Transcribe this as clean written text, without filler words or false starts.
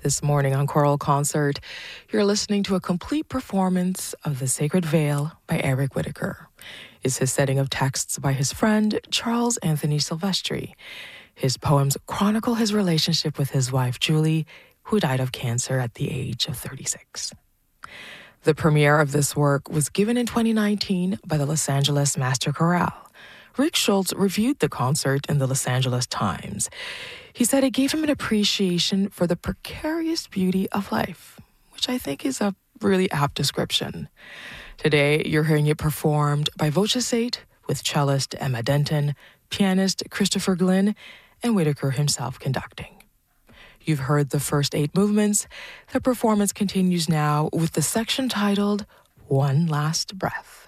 This morning on Choral Concert, you're listening to a complete performance of The Sacred Veil by Eric Whitacre. It's his setting of texts by his friend Charles Anthony Silvestri. His poems chronicle his relationship with his wife Julie, who died of cancer at the age of 36. The premiere of this work was given in 2019 by the Los Angeles Master Chorale. Rick Schultz reviewed the concert in the Los Angeles Times. He said it gave him an appreciation for the precarious beauty of life, which I think is a really apt description. Today, you're hearing it performed by Vocesate with cellist Emma Denton, pianist Christopher Glynn, and Whitacre himself conducting. You've heard the first 8 movements. The performance continues now with the section titled One Last Breath.